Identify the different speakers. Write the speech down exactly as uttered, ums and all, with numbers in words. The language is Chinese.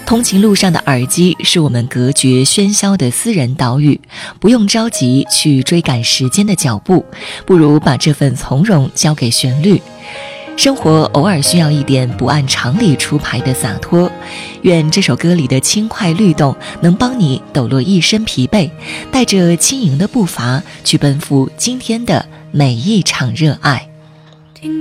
Speaker 1: 通勤路上的耳机是我们隔绝喧嚣的私人岛屿，不用着急去追赶时间的脚步，不如把这份从容交给旋律。生活偶尔需要一点不按常理出牌的洒脱，愿这首歌里的轻快律动能帮你抖落一身疲惫，带着轻盈的步伐去奔赴今天的每一场热爱。